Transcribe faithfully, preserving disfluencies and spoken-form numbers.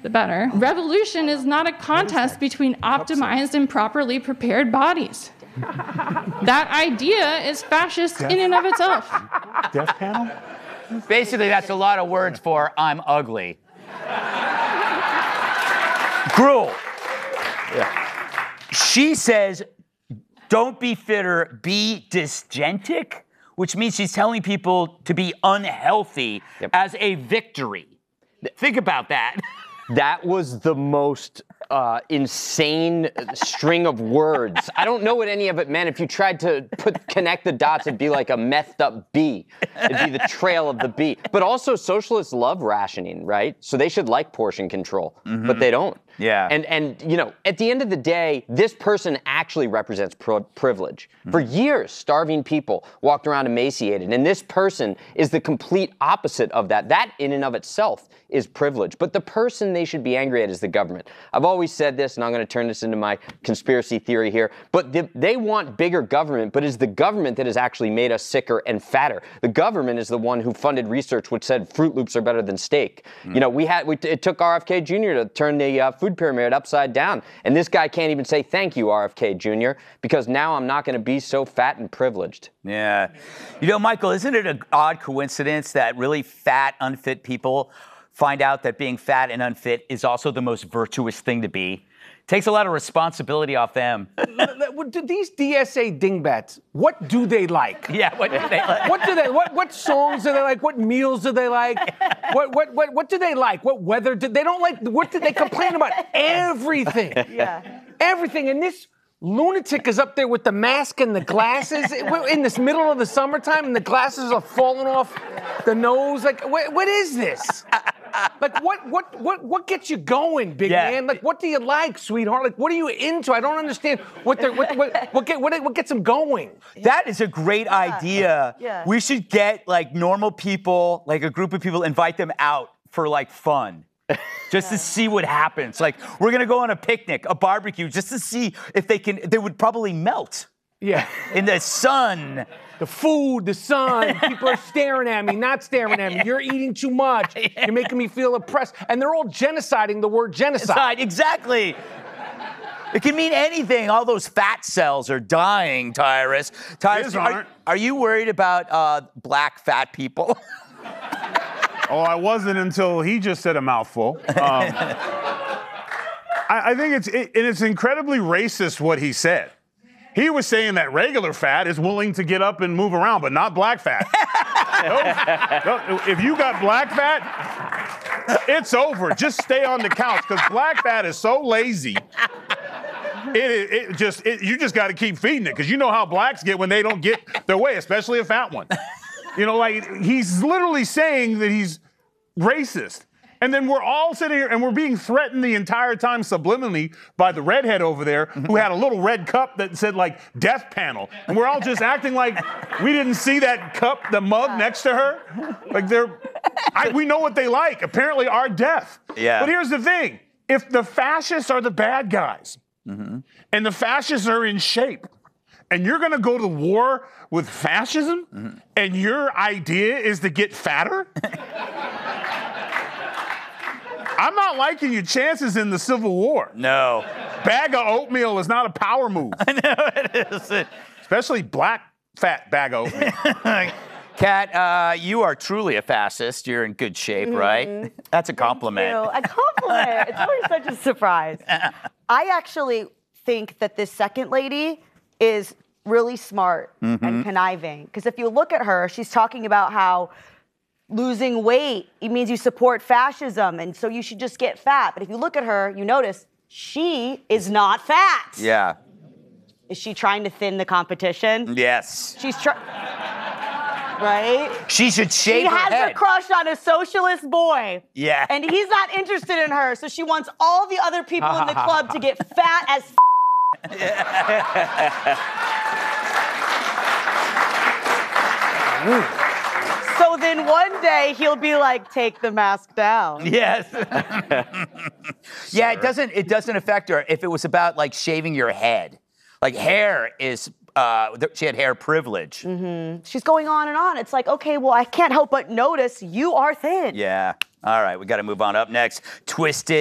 the better. Revolution is not a contest between optimized and properly prepared bodies. That idea is fascist in and of itself. Death panel? Basically, that's a lot of words for I'm ugly. Gruel. Yeah. She says, don't be fitter, be dysgentic, which means she's telling people to be unhealthy yep. as a victory. Think about that. That was the most uh, insane string of words. I don't know what any of it meant. If you tried to put connect the dots, it'd be like a methed up bee. It'd be the trail of the bee. But also, socialists love rationing, right? So they should like portion control, mm-hmm. but they don't. Yeah. And, and you know, at the end of the day, this person actually represents pro- privilege. Mm-hmm. For years, starving people walked around emaciated, and this person is the complete opposite of that. That, in and of itself, is privilege. But the person they should be angry at is the government. I've always said this, and I'm going to turn this into my conspiracy theory here, but the, they want bigger government, but it's the government that has actually made us sicker and fatter. The government is the one who funded research which said Fruit Loops are better than steak. Mm-hmm. You know, we had we, it took R F K Junior to turn the uh, food pyramid upside down, and this guy can't even say thank you, R F K Junior, because now I'm not going to be so fat and privileged. Yeah. You know, Michael, isn't it an odd coincidence that really fat, unfit people find out that being fat and unfit is also the most virtuous thing to be? Takes a lot of responsibility off them. These D S A dingbats, what do they like? Yeah, what do they like? What do they? What what songs do they like? What meals do they like? What what what what do they like? What weather do they don't like? What do they complain about? Everything. Yeah. Everything. And this lunatic is up there with the mask and the glasses in this middle of the summertime, and the glasses are falling off the nose. Like, what, what is this? Like, what, what, what, what gets you going, big yeah. man? Like, what do you like, sweetheart? Like, what are you into? I don't understand what they're, what, what, what, get, what, what gets them going. That is a great yeah. idea. Yeah. We should get like normal people, like a group of people, invite them out for like fun. Just yeah. to see what happens. Like, we're gonna go on a picnic, a barbecue, just to see if they can, they would probably melt. Yeah. In the sun. The food, the sun, people are staring at me, not staring at me. You're eating too much. You're making me feel oppressed. And they're all genociding the word genocide. Genocide, exactly. It can mean anything. All those fat cells are dying, Tyrus. Tyrus, are, are you worried about uh, black fat people? Oh, I wasn't until he just said a mouthful. Um, I, I think it's it, and it's incredibly racist what he said. He was saying that regular fat is willing to get up and move around, but not black fat. no, no, if you got black fat, it's over. Just stay on the couch, because black fat is so lazy. It, it, it just it, you just got to keep feeding it, because you know how blacks get when they don't get their way, especially a fat one. You know, like, he's literally saying that he's racist. And then we're all sitting here and we're being threatened the entire time subliminally by the redhead over there who had a little red cup that said, like, death panel. And we're all just acting like we didn't see that cup, the mug next to her. Like, they're, I, we know what they like. Apparently, our death. Yeah. But here's the thing. If the fascists are the bad guys, mm-hmm. and the fascists are in shape, and you're going to go to war with fascism, mm-hmm. and your idea is to get fatter? I'm not liking your chances in the Civil War. No. Bag of oatmeal is not a power move. I know it is. Especially black fat bag of oatmeal. Kat, uh, you are truly a fascist. You're in good shape, mm-hmm. right? That's a compliment. Thank you. A compliment. It's always such a surprise. I actually think that this second lady is really smart mm-hmm. and conniving. Because if you look at her, she's talking about how losing weight, it means you support fascism, and so you should just get fat. But if you look at her, you notice she is not fat. Yeah. Is she trying to thin the competition? Yes. She's trying, right? She should shave she her has head. her crush on a socialist boy. Yeah. And he's not interested in her, so she wants all the other people in the club to get fat as f***. So then one day he'll be like, take the mask down. Yes. Yeah, it doesn't it doesn't affect her if it was about like shaving your head. Like hair is uh she had hair privilege. Mm-hmm. She's going on and on. It's like, okay, well, I can't help but notice you are thin. Yeah. All right, we got to move on. Up next, Twisted.